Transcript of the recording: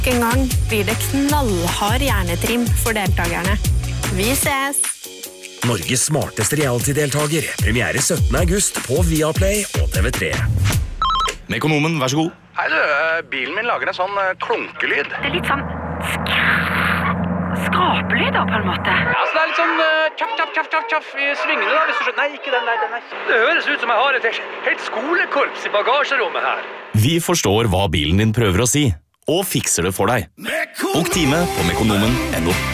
nok en gang blir det knallhard hjernetrim for deltakerne. Vi ses! Norges smarteste reality-deltager. Premiere 17. august på Viaplay og TV3. Mekonomen, vær så god. Hei du, bilen min lager en sånn klunkelyd. Det er litt sånn skrapelyder på en måte. Ja, så det er litt sånn tjaff i svingene da, hvis du skjønner. Nei, ikke den der, den er... Det høres ut som jeg har et helt skolekorps i bagasjerommet her. Vi forstår hva bilen din prøver å si, og fikser det for deg. Bok time på mekonomen.no.